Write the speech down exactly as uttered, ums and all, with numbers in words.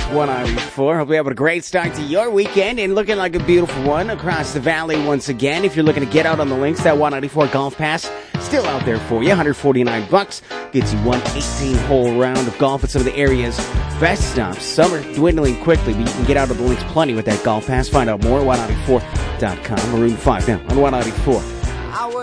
one ninety-four. Hope you have a great start to your weekend and looking like a beautiful one across the valley once again. If you're looking to get out on the links, that one ninety-four Golf Pass still out there for you. one hundred forty-nine bucks gets you one eighteen-hole round of golf at some of the area's best stops. Some are dwindling quickly, but you can get out of the links plenty with that Golf Pass. Find out more at one ninety-four dot com. Maroon five now on one ninety-four.